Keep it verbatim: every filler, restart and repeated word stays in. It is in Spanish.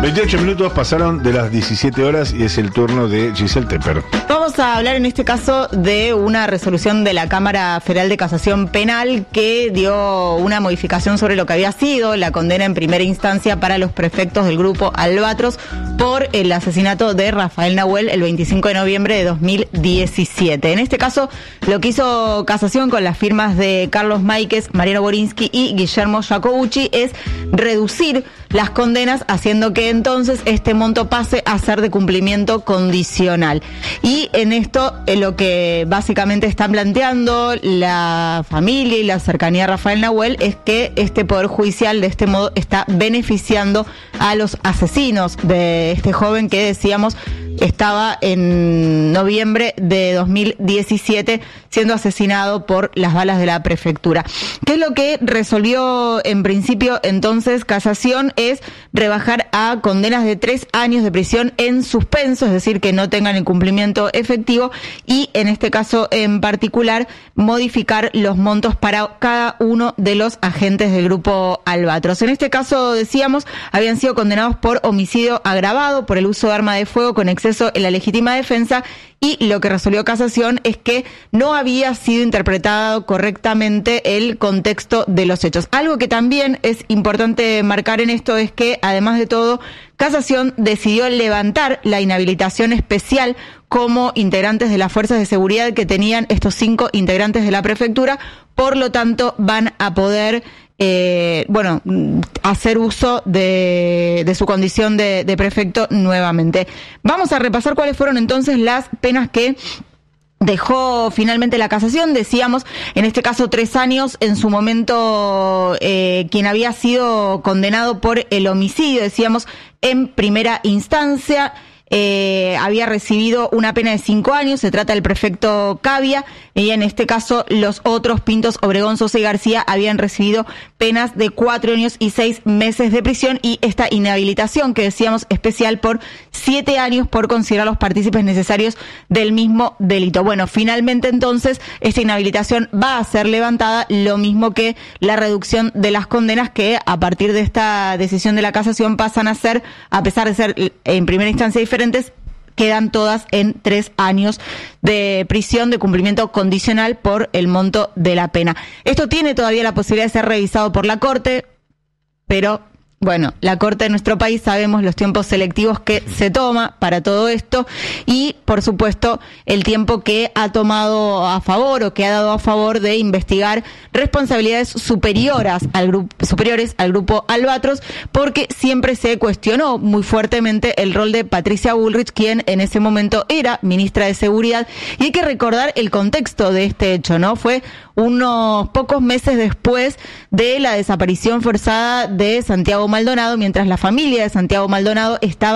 veintiocho minutos pasaron de las diecisiete horas y es el turno de Giselle Tepper. Vamos a hablar en este caso de una resolución de la Cámara Federal de Casación Penal que dio una modificación sobre lo que había sido la condena en primera instancia para los prefectos del grupo Albatros por el asesinato de Rafael Nahuel el veinticinco de noviembre de dos mil diecisiete. En este caso, lo que hizo Casación con las firmas de Carlos Máiquez, Mariano Borinsky y Guillermo Jacobucci es reducir las condenas, haciendo que entonces este monto pase a ser de cumplimiento condicional. Y en esto eh, lo que básicamente están planteando la familia y la cercanía a Rafael Nahuel es que este Poder Judicial de este modo está beneficiando a los asesinos de este joven que decíamos estaba en noviembre de dos mil diecisiete siendo asesinado por las balas de la prefectura. ¿Qué es lo que resolvió en principio entonces Casación? Es rebajar a condenas de tres años de prisión en suspenso, es decir, que no tengan el cumplimiento efectivo, y en este caso en particular modificar los montos para cada uno de los agentes del grupo Albatros. En este caso, decíamos, habían sido condenados por homicidio agravado, por el uso de arma de fuego con exceso en la legítima defensa, y lo que resolvió Casación es que no había sido interpretado correctamente el contexto de los hechos. Algo que también es importante marcar en esto es que, además de todo, Casación decidió levantar la inhabilitación especial como integrantes de las fuerzas de seguridad que tenían estos cinco integrantes de la prefectura, por lo tanto van a poder Eh, bueno, hacer uso de, de su condición de, de prefecto nuevamente. Vamos a repasar cuáles fueron entonces las penas que dejó finalmente la Casación. Decíamos, en este caso tres años, en su momento eh, quien había sido condenado por el homicidio, decíamos, en primera instancia, Eh, había recibido una pena de cinco años, se trata del prefecto Cavia, y en este caso los otros, Pintos, Obregón, Sosa y García, habían recibido penas de cuatro años y seis meses de prisión, y esta inhabilitación que decíamos especial por siete años por considerar los partícipes necesarios del mismo delito. Bueno, finalmente entonces esta inhabilitación va a ser levantada, lo mismo que la reducción de las condenas, que a partir de esta decisión de la Casación pasan a ser, a pesar de ser en primera instancia diferentes, quedan todas en tres años de prisión de cumplimiento condicional por el monto de la pena. Esto tiene todavía la posibilidad de ser revisado por la Corte, pero bueno, la Corte de nuestro país, sabemos los tiempos selectivos que se toma para todo esto, y por supuesto el tiempo que ha tomado a favor o que ha dado a favor de investigar responsabilidades superiores al grupo, superiores al grupo Albatros, porque siempre se cuestionó muy fuertemente el rol de Patricia Bullrich, quien en ese momento era ministra de Seguridad, y hay que recordar el contexto de este hecho, ¿no? Fue unos pocos meses después de la desaparición forzada de Santiago Maldonado, mientras la familia de Santiago Maldonado estaba